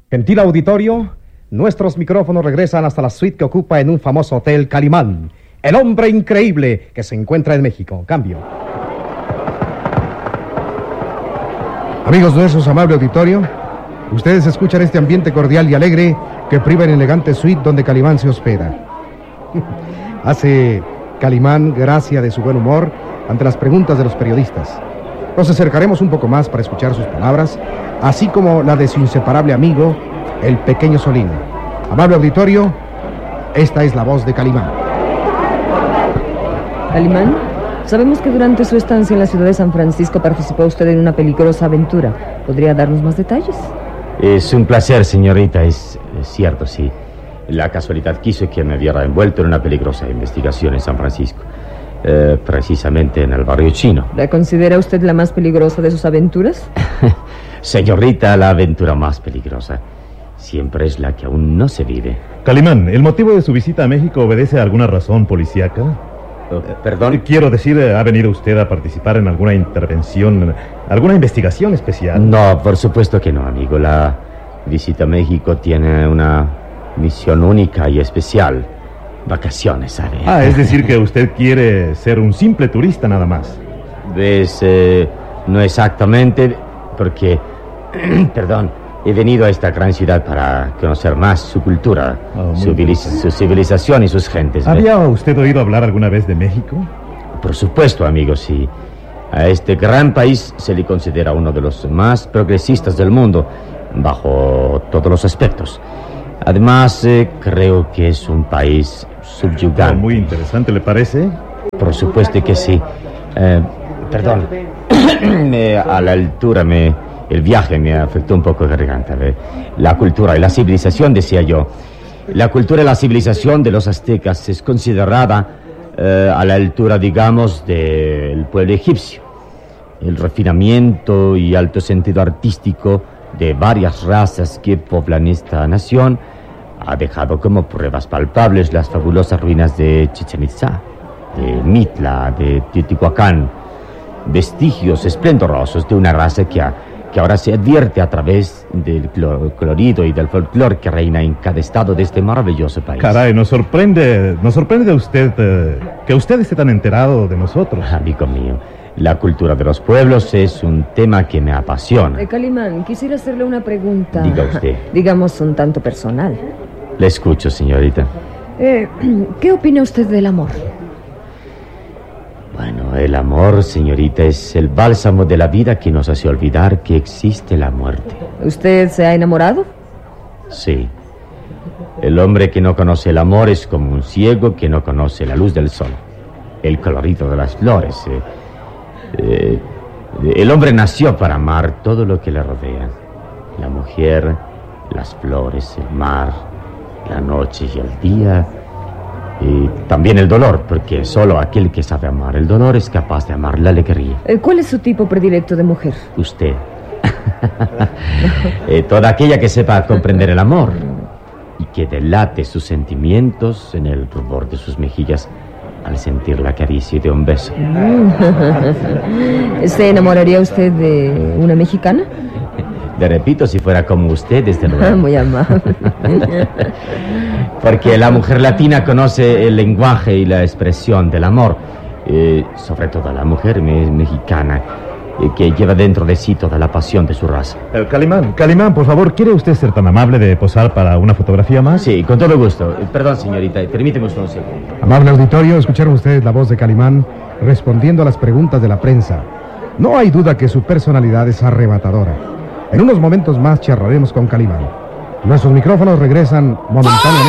Gentil auditorio, nuestros micrófonos regresan hasta la suite que ocupa en un famoso hotel Calimán, el hombre increíble que se encuentra en México. Cambio. Amigos nuestros, amable auditorio, ustedes escuchan este ambiente cordial y alegre que priva en elegante suite donde Calimán se hospeda. Hace Calimán gracia de su buen humor ante las preguntas de los periodistas. Nos acercaremos un poco más para escuchar sus palabras, así como la de su inseparable amigo, el pequeño Solino. Amable auditorio, esta es la voz de Calimán. Calimán, sabemos que durante su estancia en la ciudad de San Francisco participó usted en una peligrosa aventura. ¿Podría darnos más detalles? Es un placer, señorita, es cierto, sí. La casualidad quiso que me viera envuelto en una peligrosa investigación en San Francisco. Precisamente en el barrio chino. ¿La considera usted la más peligrosa de sus aventuras? Señorita, la aventura más peligrosa siempre es la que aún no se vive. Calimán, ¿el motivo de su visita a México obedece a alguna razón policíaca? ¿Perdón? Quiero decir, ¿ha venido usted a participar en alguna intervención, alguna investigación especial? No, por supuesto que no, amigo. La visita a México tiene una misión única y especial. Vacaciones, ¿sabe? Es decir que usted quiere ser un simple turista nada más. Pues, no exactamente, porque, perdón, he venido a esta gran ciudad para conocer más su cultura, su civilización y sus gentes. ¿Había usted oído hablar alguna vez de México? Por supuesto, amigo, sí. A este gran país se le considera uno de los más progresistas del mundo, bajo todos los aspectos. Además, creo que es un país subyugante. Muy interesante, ¿le parece? Por supuesto que sí. Perdón. A la altura el viaje me afectó un poco la garganta. La cultura y la civilización, decía yo. La cultura y la civilización de los aztecas es considerada a la altura, digamos, del pueblo egipcio. El refinamiento y alto sentido artístico de varias razas que poblan esta nación ha dejado como pruebas palpables las fabulosas ruinas de Chichén Itzá, de Mitla, de Teotihuacán, vestigios esplendorosos de una raza que ahora se advierte a través del colorido y del folclore que reina en cada estado de este maravilloso país. Caray, nos sorprende usted que usted esté tan enterado de nosotros. Amigo mío, la cultura de los pueblos es un tema que me apasiona. Calimán, quisiera hacerle una pregunta. Diga usted. Digamos un tanto personal. Le escucho, señorita. ¿Qué opina usted del amor? Bueno, el amor, señorita, es el bálsamo de la vida que nos hace olvidar que existe la muerte. ¿Usted se ha enamorado? Sí. El hombre que no conoce el amor es como un ciego que no conoce la luz del sol, el colorido de las flores. El hombre nació para amar todo lo que le rodea. La mujer, las flores, el mar, la noche y el día. Y también el dolor, porque solo aquel que sabe amar el dolor es capaz de amar la alegría. ¿Cuál es su tipo predilecto de mujer? Usted. Toda aquella que sepa comprender el amor y que delate sus sentimientos en el rubor de sus mejillas al sentir la caricia de un beso. ¿Se enamoraría usted de una mexicana? Le repito, si fuera como usted, desde luego. Muy amable. Porque la mujer latina conoce el lenguaje y la expresión del amor. Sobre todo la mujer mexicana, que lleva dentro de sí toda la pasión de su raza. Calimán, por favor, ¿quiere usted ser tan amable de posar para una fotografía más? Sí, con todo gusto. Perdón, señorita, permíteme un segundo. Amable auditorio, escucharon ustedes la voz de Calimán respondiendo a las preguntas de la prensa. No hay duda que su personalidad es arrebatadora. En unos momentos más charlaremos con Calimán. Nuestros micrófonos regresan momentáneamente.